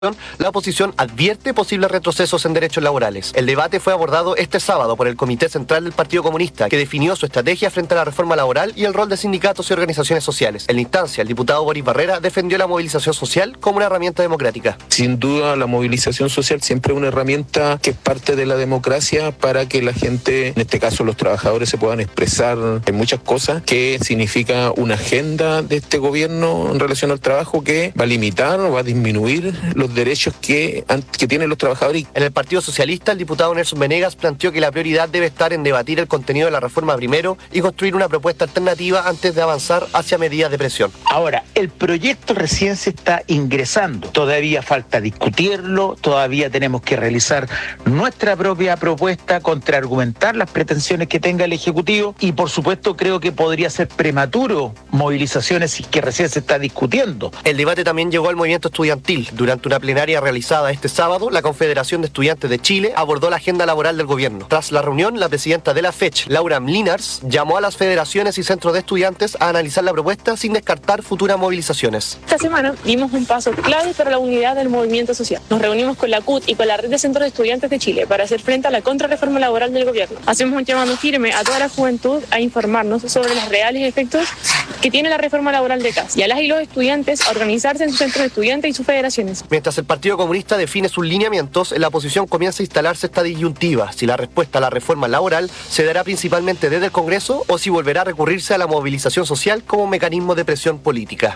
La oposición advierte posibles retrocesos en derechos laborales. El debate fue abordado este sábado por el Comité Central del Partido Comunista, que definió su estrategia frente a la reforma laboral y el rol de sindicatos y organizaciones sociales. En la instancia, el diputado Boris Barrera defendió la movilización social como una herramienta democrática. Sin duda, la movilización social siempre es una herramienta que es parte de la democracia para que la gente, en este caso los trabajadores, se puedan expresar en muchas cosas, que significa una agenda de este gobierno en relación al trabajo que va a limitar o va a disminuir los derechos que tienen los trabajadores. En el Partido Socialista, el diputado Nelson Venegas planteó que la prioridad debe estar en debatir el contenido de la reforma primero y construir una propuesta alternativa antes de avanzar hacia medidas de presión. Ahora, el proyecto recién se está ingresando. Todavía falta discutirlo, todavía tenemos que realizar nuestra propia propuesta, contraargumentar las pretensiones que tenga el Ejecutivo y, por supuesto, creo que podría ser prematuro movilizaciones si es que recién se está discutiendo. El debate también llegó al movimiento estudiantil. Durante una plenaria realizada este sábado, la Confederación de Estudiantes de Chile abordó la agenda laboral del gobierno. Tras la reunión, la presidenta de la FECH, Laura Mlinars, llamó a las federaciones y centros de estudiantes a analizar la propuesta sin descartar futuras movilizaciones. Esta semana dimos un paso clave para la unidad del movimiento social. Nos reunimos con la CUT y con la Red de Centros de Estudiantes de Chile para hacer frente a la contrarreforma laboral del gobierno. Hacemos un llamado firme a toda la juventud a informarnos sobre los reales efectos que tiene la reforma laboral de CAS y a las y los estudiantes a organizarse en sus centros de estudiantes y sus federaciones. Mientras el Partido Comunista define sus lineamientos, en la oposición comienza a instalarse esta disyuntiva, si la respuesta a la reforma laboral se dará principalmente desde el Congreso o si volverá a recurrirse a la movilización social como mecanismo de presión política.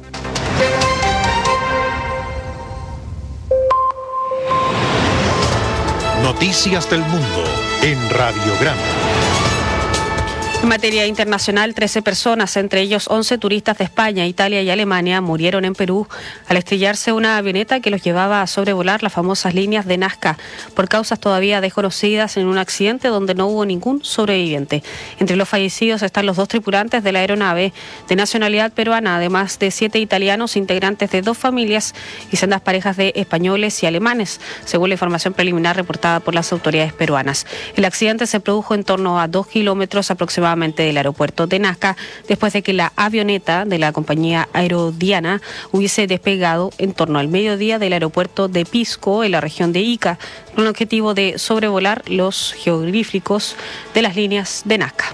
Noticias del Mundo en Radiograma. En materia internacional, 13 personas, entre ellos 11 turistas de España, Italia y Alemania, murieron en Perú al estrellarse una avioneta que los llevaba a sobrevolar las famosas líneas de Nazca por causas todavía desconocidas en un accidente donde no hubo ningún sobreviviente. Entre los fallecidos están los 2 tripulantes de la aeronave de nacionalidad peruana, además de 7 italianos integrantes de 2 familias y sendas parejas de españoles y alemanes, según la información preliminar reportada por las autoridades peruanas. El accidente se produjo en torno a 2 kilómetros aproximadamente del aeropuerto de Nazca, después de que la avioneta de la compañía Aerodiana hubiese despegado en torno al mediodía del aeropuerto de Pisco, en la región de Ica, con el objetivo de sobrevolar los jeroglíficos de las líneas de Nazca.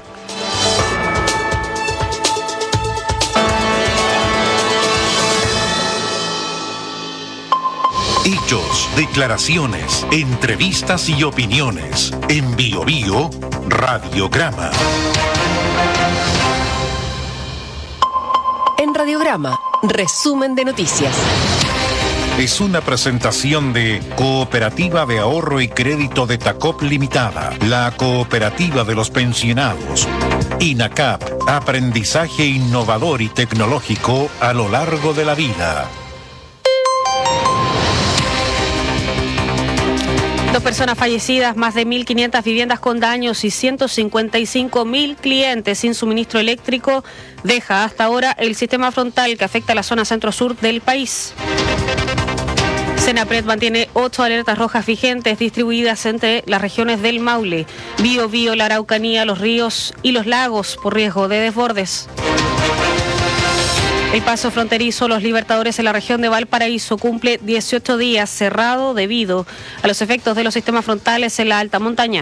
Hechos, declaraciones, entrevistas y opiniones. En Bio Bio, Radiograma. En Radiograma, resumen de noticias. Es una presentación de Cooperativa de Ahorro y Crédito de Tacop Limitada, la cooperativa de los pensionados. INACAP, aprendizaje innovador y tecnológico a lo largo de la vida. 2 personas fallecidas, más de 1.500 viviendas con daños y 155.000 clientes sin suministro eléctrico deja hasta ahora el sistema frontal que afecta a la zona centro-sur del país. Senapred mantiene 8 alertas rojas vigentes distribuidas entre las regiones del Maule, Biobío, la Araucanía, los ríos y los lagos por riesgo de desbordes. El paso fronterizo Los Libertadores en la región de Valparaíso cumple 18 días cerrado debido a los efectos de los sistemas frontales en la alta montaña.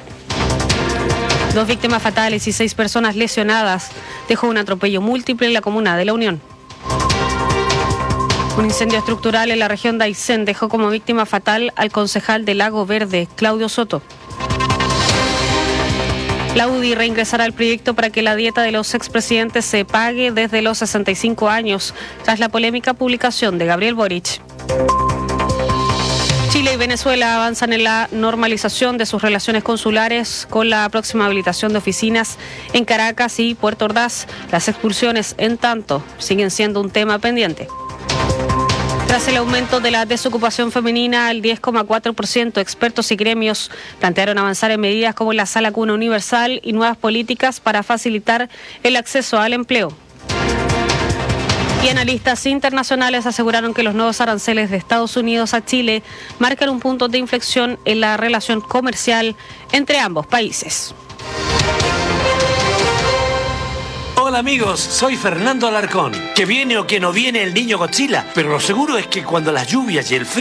2 víctimas fatales y 6 personas lesionadas dejó un atropello múltiple en la comuna de La Unión. Un incendio estructural en la región de Aysén dejó como víctima fatal al concejal de Lago Verde, Claudio Soto. La UDI reingresará al proyecto para que la dieta de los expresidentes se pague desde los 65 años, tras la polémica publicación de Gabriel Boric. Chile y Venezuela avanzan en la normalización de sus relaciones consulares con la próxima habilitación de oficinas en Caracas y Puerto Ordaz. Las expulsiones, en tanto, siguen siendo un tema pendiente. Tras el aumento de la desocupación femenina al 10,4%, expertos y gremios plantearon avanzar en medidas como la Sala Cuna Universal y nuevas políticas para facilitar el acceso al empleo. Y analistas internacionales aseguraron que los nuevos aranceles de Estados Unidos a Chile marcan un punto de inflexión en la relación comercial entre ambos países. Hola amigos, soy Fernando Alarcón. Que viene o que no viene el niño Godzilla, pero lo seguro es que cuando las lluvias y el frío